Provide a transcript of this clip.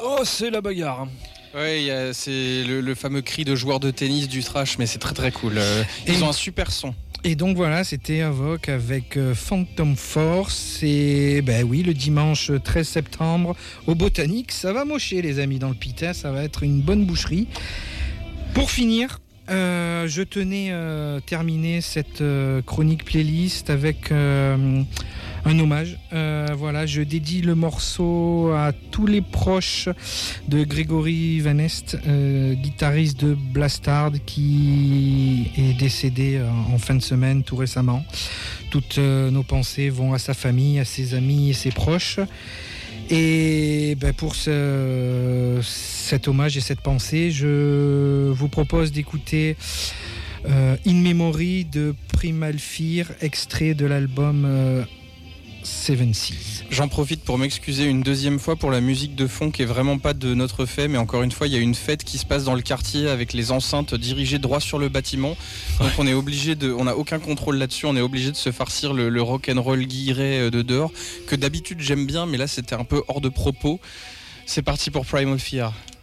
Oh, c'est la bagarre. Oui, c'est le fameux cri de joueur de tennis du thrash, mais c'est très très cool. Ils ont un super son. Et donc voilà, c'était Avoc avec Phantom Force. Et oui, le dimanche 13 septembre au Botanique, ça va mocher les amis dans le Pitet, ça va être une bonne boucherie. Pour finir, je tenais à terminer cette chronique playlist avec un hommage. Voilà, je dédie le morceau à tous les proches de Grégory Van Est, guitariste de Blastard, qui est décédé en fin de semaine tout récemment. Toutes nos pensées vont à sa famille, à ses amis et ses proches. Et pour cet hommage et cette pensée, je vous propose d'écouter In Memory de Primal Fear, extrait de l'album Seven Seas. J'en profite pour m'excuser une deuxième fois pour la musique de fond qui est vraiment pas de notre fait, mais encore une fois il y a une fête qui se passe dans le quartier avec les enceintes dirigées droit sur le bâtiment, donc on n'a aucun contrôle là-dessus, on est obligé de se farcir le rock'n'roll guilleret de dehors, que d'habitude j'aime bien, mais là c'était un peu hors de propos. C'est parti pour Primal Fear.